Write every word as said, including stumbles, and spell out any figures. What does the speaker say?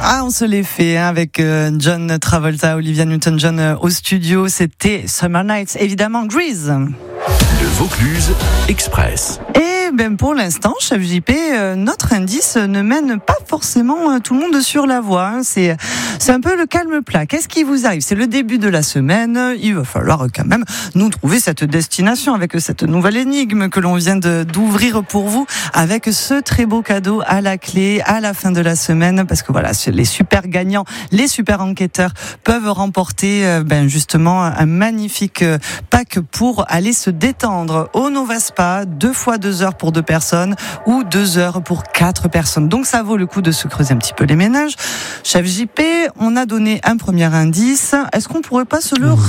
Ah, on se l'est fait hein, avec euh, John Travolta, Olivia Newton-John euh, au studio. C'était Summer Nights, évidemment, Grease. Le Vaucluse Express. Et ben pour l'instant, chef J P, euh, notre indice ne mène pas forcément euh, tout le monde sur la voie. Hein. C'est, c'est un peu le calme plat. Qu'est-ce qui vous arrive ? C'est le début de la semaine. Il va falloir quand même nous trouver cette destination avec cette nouvelle énigme que l'on vient de, d'ouvrir pour vous, avec ce très beau cadeau à la clé à la fin de la semaine. Parce que voilà, les super gagnants, les super enquêteurs peuvent remporter euh, ben justement un magnifique euh, pack pour aller se détendre au Nova Spa, deux fois deux heures pour deux personnes ou deux heures pour quatre personnes. Donc ça vaut le coup de se creuser un petit peu les ménages. Chef J P, on a donné un premier indice. Est-ce qu'on pourrait pas se le Oui. réécouter ?